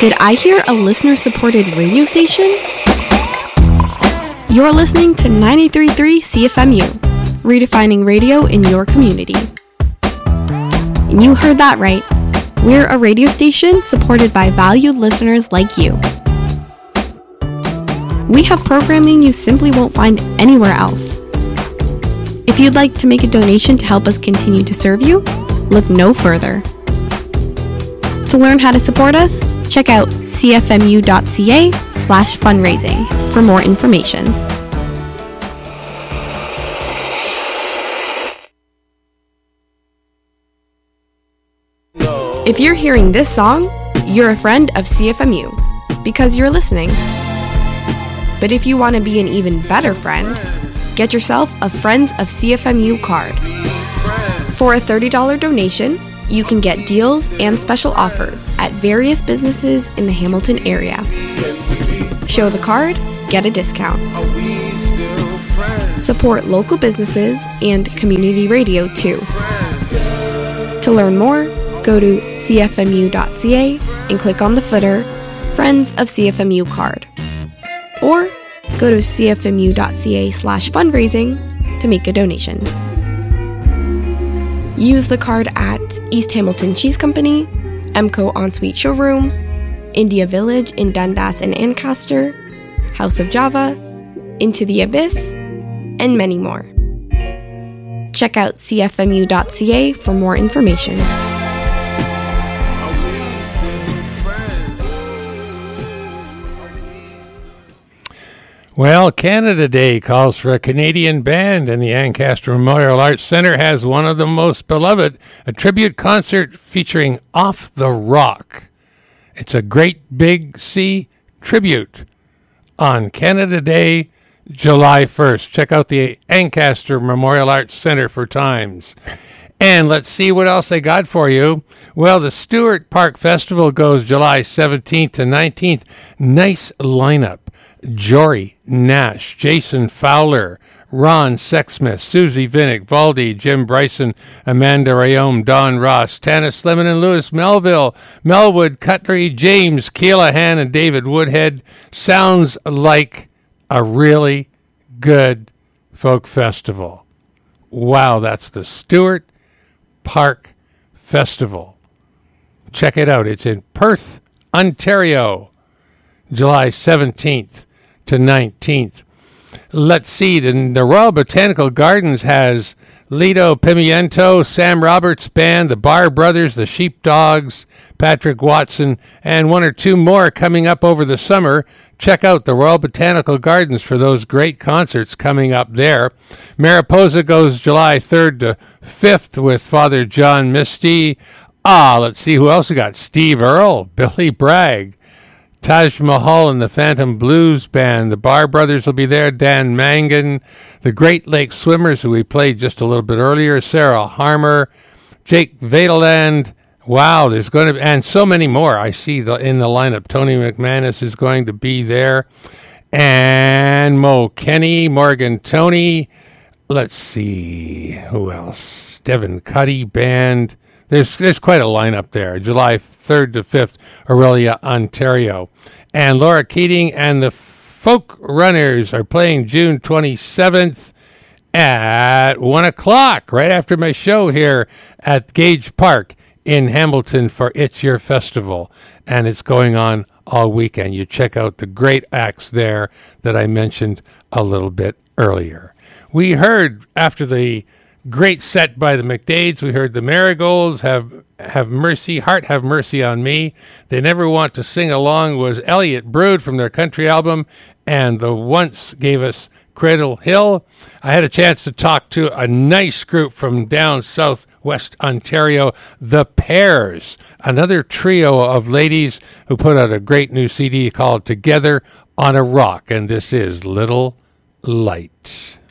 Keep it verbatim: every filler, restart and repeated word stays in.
Did I hear a listener-supported radio station? You're listening to ninety-three point three C F M U, redefining radio in your community. And you heard that right. We're a radio station supported by valued listeners like you. We have programming you simply won't find anywhere else. If you'd like to make a donation to help us continue to serve you, look no further. To learn how to support us, check out cfmu.ca slash fundraising for more information. If you're hearing this song, you're a friend of C F M U because you're listening. But if you want to be an even better friend, get yourself a Friends of C F M U card. For a thirty dollars donation, you can get deals and special offers at various businesses in the Hamilton area. Show the card, get a discount. Support local businesses and community radio too. To learn more, go to c f m u dot c a and click on the footer Friends of C F M U card. Or go to cfmu.ca slash fundraising to make a donation. Use the card at East Hamilton Cheese Company, Emco Ensuite Showroom, India Village in Dundas and Ancaster, House of Java, Into the Abyss, and many more. Check out c f m u dot c a for more information. Well, Canada Day calls for a Canadian band, and the Ancaster Memorial Arts Centre has one of the most beloved, a tribute concert featuring Off the Rock. It's a Great Big Sea tribute on Canada Day, July first. Check out the Ancaster Memorial Arts Centre for times. And let's see what else I got for you. Well, the Stewart Park Festival goes July seventeenth to nineteenth. Nice lineup. Jory Nash, Jason Fowler, Ron Sexsmith, Susie Vinnick, Valdi, Jim Bryson, Amanda Rayome, Don Ross, Tana Slimmin and Lewis Melville, Melwood, Cutlery, James, Keelahan, and David Woodhead. Sounds like a really good folk festival. Wow, that's the Stewart Park Festival. Check it out. It's in Perth, Ontario, July seventeenth to nineteenth. Let's see, the, the Royal Botanical Gardens has Lido Pimiento, Sam Roberts Band, the Barr Brothers, the Sheepdogs, Patrick Watson, and one or two more coming up over the summer. Check out the Royal Botanical Gardens for those great concerts coming up there. Mariposa goes July third to fifth with Father John Misty. Ah, let's see who else we got. Steve Earle, Billy Bragg, Taj Mahal and the Phantom Blues Band. The Barr Brothers will be there. Dan Mangan. The Great Lake Swimmers, who we played just a little bit earlier. Sarah Harmer. Jake Vadeland. Wow, there's going to be, and so many more I see the, in the lineup. Tony McManus is going to be there. And Mo Kenny, Morgan Tony. Let's see, who else? Devin Cuddy Band. There's there's quite a lineup there. July third to fifth, Aurelia, Ontario. And Laura Keating and the Folk Runners are playing June twenty-seventh at one o'clock, right after my show here at Gage Park in Hamilton for It's Your Festival. And it's going on all weekend. You check out the great acts there that I mentioned a little bit earlier. We heard after the great set by the McDades, we heard the Marigolds, Have Have Mercy, Heart Have Mercy on Me. They Never Want to Sing Along was Elliot Brood from their country album, and the Once gave us Cradle Hill. I had a chance to talk to a nice group from down southwest Ontario, The Pears, another trio of ladies who put out a great new C D called Together on a Rock, and this is Little Light.